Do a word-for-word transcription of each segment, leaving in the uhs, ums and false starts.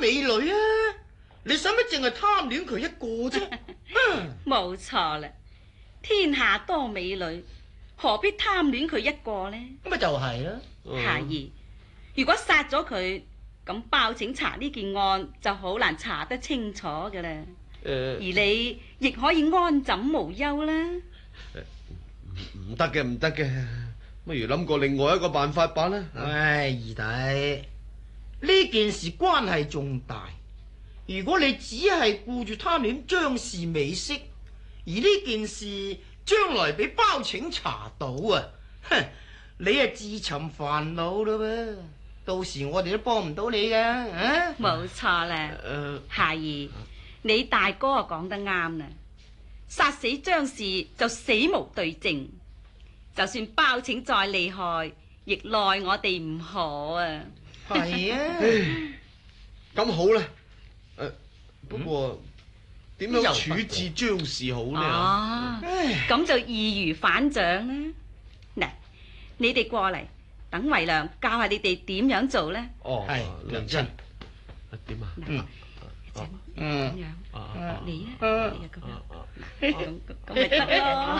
美女啊！你使乜淨係貪戀佢一個啫？ 冇錯啦，天下多美女，何必貪戀佢一個呢？ 咁咪就係啦。 夏兒，如果殺咗佢，咁包拯查呢件案就好難查得清楚㗎啦。 誒， 而你亦可以安枕無憂啦。 唔得嘅，唔得嘅，不如諗過另外一個辦法吧啦。 唉，二弟，呢件事關係重大。如果你只係顧住貪戀張氏美色，而呢件事將來俾包拯查到啊，哼，你啊自尋煩惱啦噃。到時我哋都幫唔到你噶。啊， 冇錯啦。 誒， 夏兒，你大哥啊講得啱啦，殺死張氏就死無對證，就算包拯再厲害，亦奈我哋唔可啊。 係啊， 咁好啦。誒，不過點樣處置張氏好呢？ 啊，咁就易如反掌啦。嗱，你哋過嚟，等為娘教下你哋點樣做呢？ 哦， 係娘親。 點啊？ 嗯嗯， 咁樣， 啊你啊， 啊你啊咁樣，咁咁咪得咯。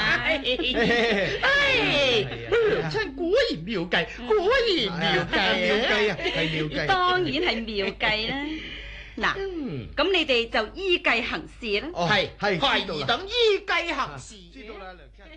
唉，娘親果然妙計，果然妙計， 妙計啊，係妙計。 當然係妙計啦。嗱，咁你哋就依計行事啦。 哦， 係係係知道啦兒等依計行事。 知道啦，娘親。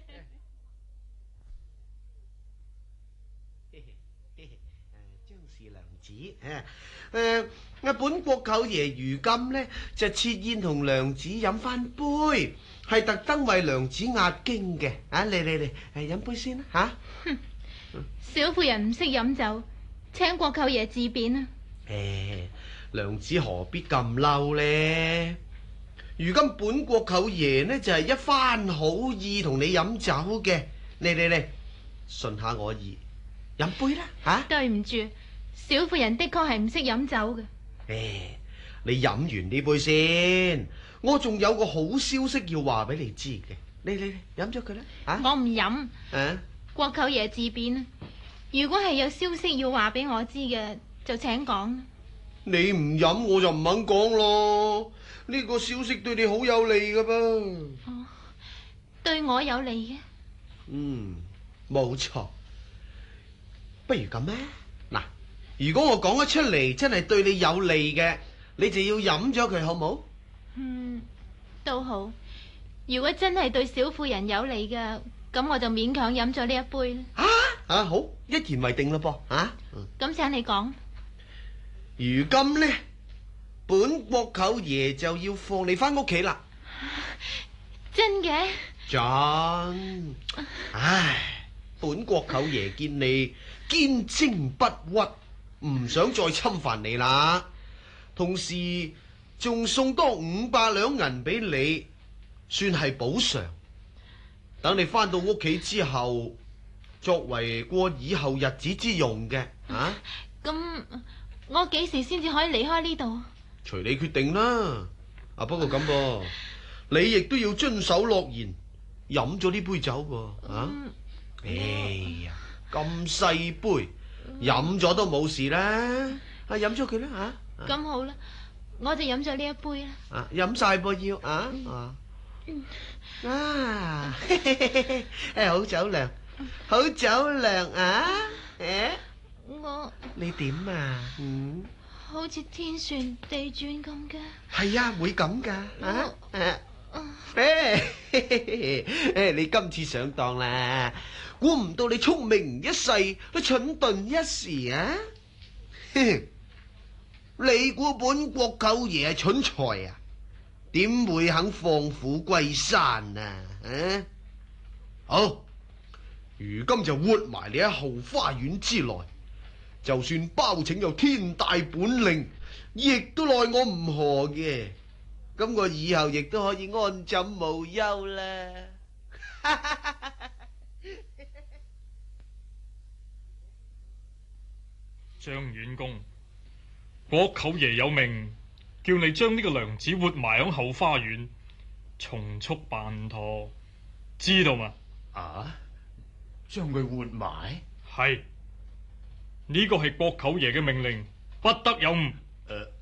張氏娘子，誒誒，本國舅爺如今呢就設宴同娘子飲翻杯，係特登為娘子壓驚嘅。啊，嚟嚟嚟，誒飲杯先啦嚇。 小婦人唔識飲酒，請國舅爺自便啊！ 誒，娘子何必咁嬲呢？如今本國舅爺呢就係一番好意同你飲酒嘅，嚟嚟嚟，順下我意，飲杯啦嚇。 對唔住，小婦人的確係唔識飲酒嘅。 誒，你飲完呢杯先，我仲有個好消息要話俾你知嘅。嚟嚟嚟，飲咗佢啦嚇。 我唔飲， 啊， 國舅爺自便啊！如果係有消息要話俾我知嘅，就請講。 你唔飲我就唔肯講咯。呢個消息對你好有利噶噃。 哦，對我有利嘅。 嗯，冇錯。不如咁咩？嗱，如果我講咗出嚟真係對你有利嘅，你就要飲咗佢，好冇？ 嗯，都好。如果真係對小婦人有利嘅，咁我就勉強飲咗呢一杯啦。 啊啊，好，一言為定啦噃。啊， 咁請你講。 如今呢，本國舅爺就要放你翻屋企啦。 真嘅？ 真。唉，本國舅爺見你堅貞不屈，唔想再侵犯你啦。同時仲送多五百兩銀俾你，算係補償。等你翻到屋企之後，作為過以後日子之用嘅。啊， 咁我幾時先至可以離開呢度？ 隨你決定啦。啊，不過咁噃，你亦都要遵守諾言，飲咗呢杯酒噃。啊， 嗯、 哎呀，咁細杯，飲咗都冇事啦。啊，飲咗佢啦吓。 咁好啦，我就飲咗呢一杯啦。 啊，飲晒噃要啊啊啊！誒，好酒量，好酒量啊！誒， 我你點啊？嗯， 好似天旋地轉咁嘅。 係啊，會咁噶啊！誒，誒，你今次上當啦！估唔到你聰明一世，都蠢鈍一時啊！你估本國舅爺係蠢材啊？點會肯放虎歸山啊？啊，好，如今就活埋你喺後花園之內，就算包拯有天大本領，亦都奈我唔何嘅。咁我以後亦都可以安枕無憂啦。 張遠公，國舅爺有命，叫你將呢個娘子活埋響後花園，從速辦妥，知道嘛？ 啊，將佢活埋？ 係，呢個係國舅爺嘅命令，不得有誤。 誒。